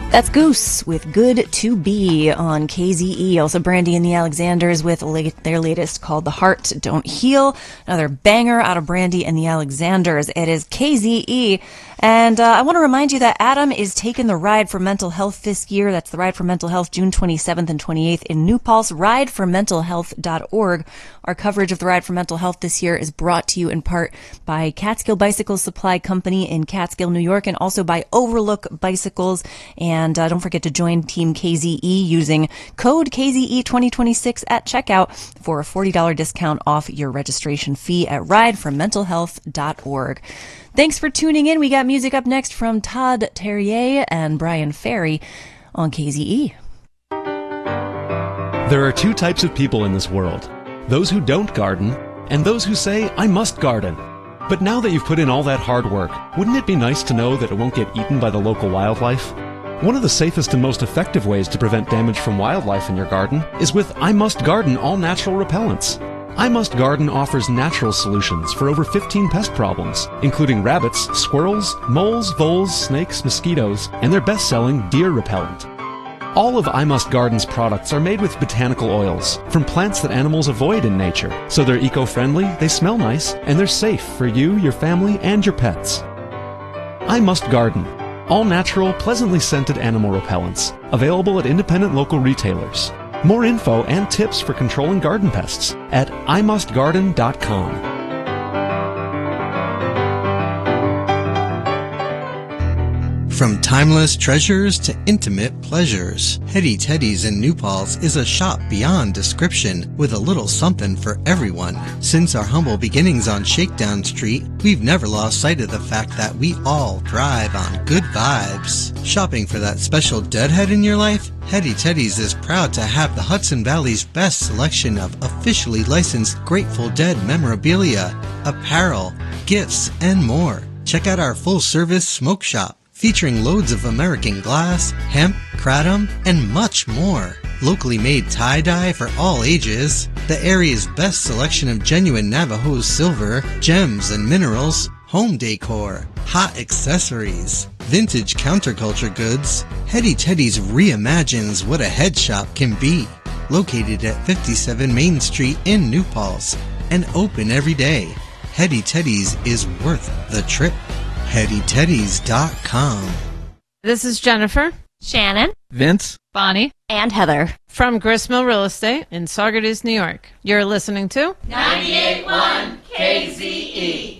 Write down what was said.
That's Goose with Good to Be on KZE. Also Brandy and the Alexanders with their latest called The Heart Don't Heal. Another banger out of Brandy and the Alexanders. It is KZE. And I want to remind you that Adam is taking the Ride for Mental Health this year. That's the Ride for Mental Health, June 27th and 28th in New Paltz, rideformentalhealth.org. Our coverage of the Ride for Mental Health this year is brought to you in part by Catskill Bicycle Supply Company in Catskill, New York, and also by Overlook Bicycles. And don't forget to join Team KZE using code KZE2026 at checkout for a $40 discount off your registration fee at rideformentalhealth.org. Thanks for tuning in. We got music up next from Todd Terje and Brian Ferry on KZE. There are two types of people in this world. Those who don't garden, and those who say, I must garden. But now that you've put in all that hard work, wouldn't it be nice to know that it won't get eaten by the local wildlife? One of the safest and most effective ways to prevent damage from wildlife in your garden is with I Must Garden all-natural repellents. I Must Garden offers natural solutions for over 15 pest problems, including rabbits, squirrels, moles, voles, snakes, mosquitoes, and their best-selling deer repellent. All of I Must Garden's products are made with botanical oils from plants that animals avoid in nature, so they're eco-friendly, they smell nice, and they're safe for you, your family, and your pets. I Must Garden. All-natural, pleasantly scented animal repellents, available at independent local retailers. More info and tips for controlling garden pests at imustgarden.com. From timeless treasures to intimate pleasures, Hetty Teddy's in New Paltz is a shop beyond description with a little something for everyone. Since our humble beginnings on Shakedown Street, we've never lost sight of the fact that we all thrive on good vibes. Shopping for that special deadhead in your life? Hetty Teddy's is proud to have the Hudson Valley's best selection of officially licensed Grateful Dead memorabilia, apparel, gifts, and more. Check out our full-service smoke shop, featuring loads of American glass, hemp, kratom, and much more. Locally made tie-dye for all ages, the area's best selection of genuine Navajo silver, gems and minerals, home decor, hot accessories, vintage counterculture goods. Hetty Teddy's reimagines what a head shop can be. Located at 57 Main Street in New Paltz and open every day. Hetty Teddy's is worth the trip. HettyTeddies.com. This is Jennifer, Shannon, Vince, Bonnie, and Heather from Gristmill Real Estate in Saugerties, New York. You're listening to 98.1 KZE.